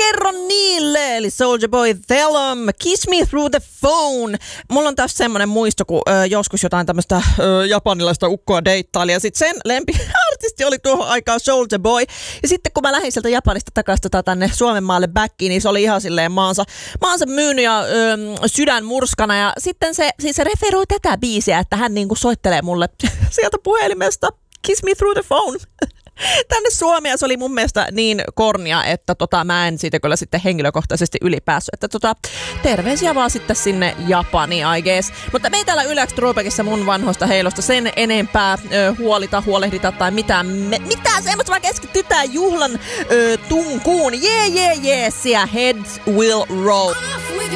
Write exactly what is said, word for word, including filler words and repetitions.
kerro niille, eli Soulja Boy, tell 'em, kiss me through the phone. Mulla on tässä semmonen muisto, kun ö, joskus jotain tämmöistä ö, japanilaista ukkoa deittaili, ja sitten sen lempiartisti oli tuohon aikaan Soulja Boy. Ja sitten kun mä lähdin sieltä Japanista takaisin tota, tänne Suomen maalle backiin, niin se oli ihan silleen maansa, maansa myynyt ja ö, sydän murskana. Ja sitten se, siis se referoi tätä biisiä, että hän niinku soittelee mulle sieltä puhelimesta, kiss me through the phone. Tänne Suomeen se oli mun mielestä niin kornia, että tota, mä en siitä kyllä sitten henkilökohtaisesti ylipäässyt. Että tota, terveisiä vaan sitten sinne Japaniin, I guess. Mutta me ei täällä Yle X Throwbackissa mun vanhoista heilosta sen enempää ö, huolita, huolehdita tai mitään, me, mitään semmoista, vaan keskitytään juhlan ö, tunkuun. Yeah, yeah, yeah, siellä heads will roll.